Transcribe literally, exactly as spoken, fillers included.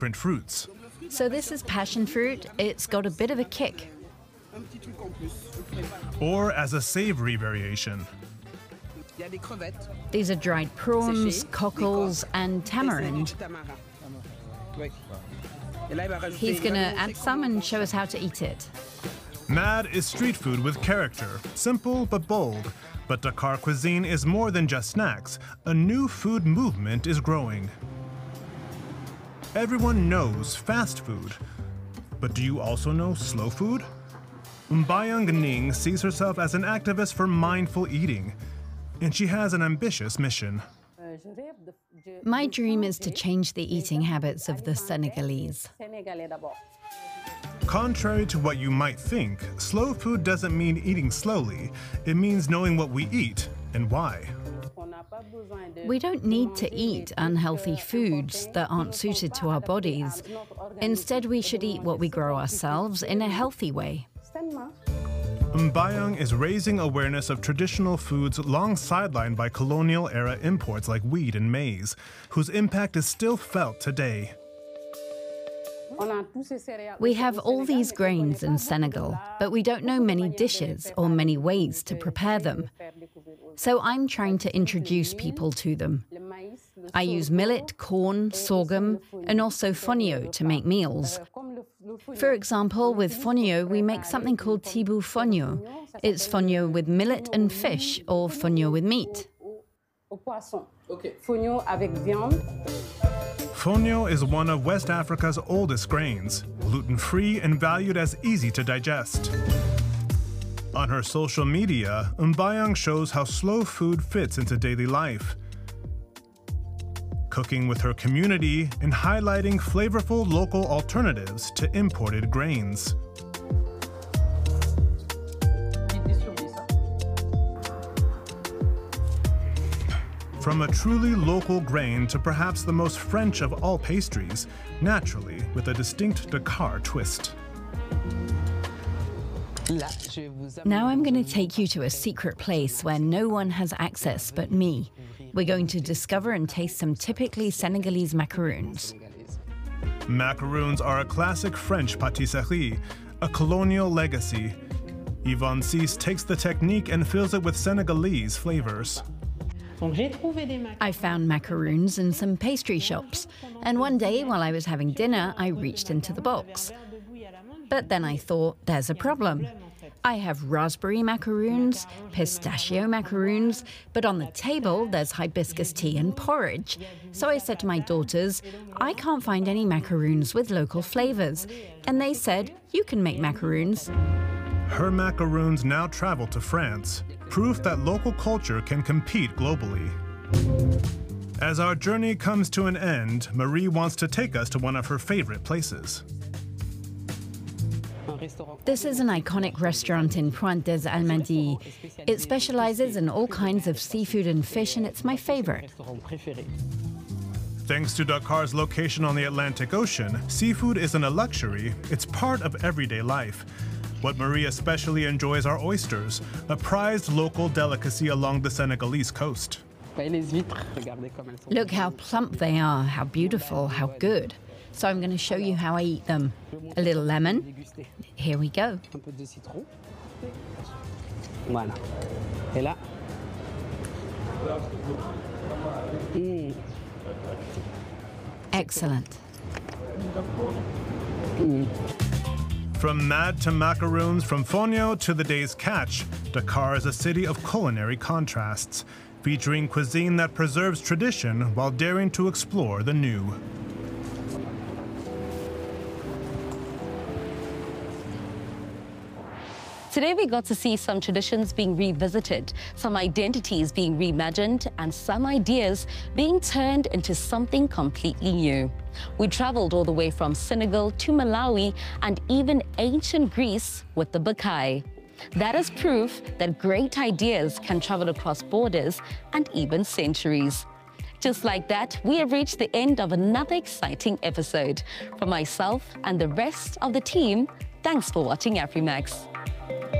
different fruits. So this is passion fruit. It's got a bit of a kick. Or as a savory variation. These are dried prawns, cockles, and tamarind. He's going to add some and show us how to eat it. Mad is street food with character, simple but bold. But Dakar cuisine is more than just snacks. A new food movement is growing. Everyone knows fast food. But do you also know slow food? Mbayang Ning sees herself as an activist for mindful eating, and she has an ambitious mission. My dream is to change the eating habits of the Senegalese. Contrary to what you might think, slow food doesn't mean eating slowly. It means knowing what we eat and why. We don't need to eat unhealthy foods that aren't suited to our bodies. Instead, we should eat what we grow ourselves in a healthy way. Mbayang is raising awareness of traditional foods long sidelined by colonial-era imports like wheat and maize, whose impact is still felt today. We have all these grains in Senegal, but we don't know many dishes or many ways to prepare them. So I'm trying to introduce people to them. I use millet, corn, sorghum, and also fonio to make meals. For example, with fonio, we make something called tibu fonio. It's fonio with millet and fish, or fonio with meat. Fonio is one of West Africa's oldest grains, gluten-free and valued as easy to digest. On her social media, Mbayang shows how slow food fits into daily life, cooking with her community and highlighting flavorful local alternatives to imported grains. From a truly local grain to perhaps the most French of all pastries, naturally with a distinct Dakar twist. Now I'm going to take you to a secret place where no one has access but me. We're going to discover and taste some typically Senegalese macaroons. Macaroons are a classic French pâtisserie, a colonial legacy. Yvonne Cis takes the technique and fills it with Senegalese flavors. I found macaroons in some pastry shops, and one day while I was having dinner, I reached into the box. But then I thought, there's a problem. I have raspberry macaroons, pistachio macaroons, but on the table there's hibiscus tea and porridge. So I said to my daughters, I can't find any macaroons with local flavors. And they said, you can make macaroons. Her macaroons now travel to France, proof that local culture can compete globally. As our journey comes to an end, Marie wants to take us to one of her favorite places. This is an iconic restaurant in Pointe des Almadies. It specializes in all kinds of seafood and fish, and it's my favorite. Thanks to Dakar's location on the Atlantic Ocean, seafood isn't a luxury, it's part of everyday life. What Marie especially enjoys are oysters, a prized local delicacy along the Senegalese coast. Look how plump they are, how beautiful, how good. So I'm going to show you how I eat them. A little lemon. Here we go. Mm. Excellent. Mm. From mad to macaroons, from fonio to the day's catch, Dakar is a city of culinary contrasts, featuring cuisine that preserves tradition while daring to explore the new. Today we got to see some traditions being revisited, some identities being reimagined, and some ideas being turned into something completely new. We traveled all the way from Senegal to Malawi and even ancient Greece with the Bekai. That is proof that great ideas can travel across borders and even centuries. Just like that, we have reached the end of another exciting episode. For myself and the rest of the team, thanks for watching Afrimax.